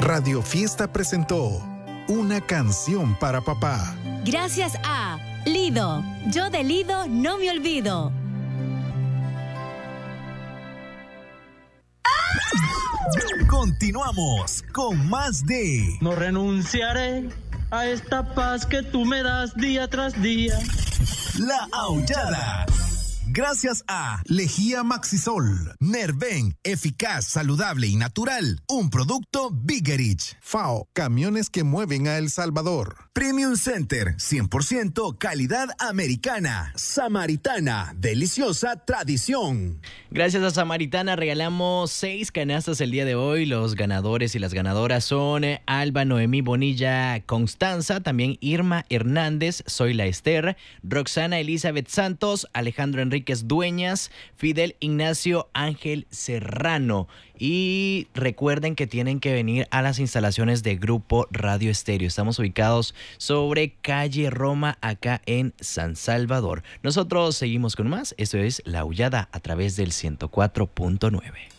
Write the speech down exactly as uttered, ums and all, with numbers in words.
Radio Fiesta presentó Una canción para papá. Gracias a Lido. Yo de Lido no me olvido. Continuamos con más de No renunciaré a esta paz que tú me das día tras día. La Aullada. Gracias a Lejía Maxisol. Nerven, eficaz, saludable y natural. Un producto Biggerich. FAO, camiones que mueven a El Salvador. Premium Center, cien por ciento calidad americana. Samaritana, deliciosa tradición. Gracias a Samaritana regalamos seis canastas el día de hoy. Los ganadores y las ganadoras son Alba Noemí Bonilla Constanza, también Irma Hernández, Zoila Esther, Roxana Elizabeth Santos, Alejandro Enríquez Dueñas, Fidel Ignacio Ángel Serrano. Y recuerden que tienen que venir a las instalaciones de Grupo Radio Estéreo. Estamos ubicados sobre calle Roma, acá en San Salvador. Nosotros seguimos con más. Esto es La Aullada a través del ciento cuatro punto nueve.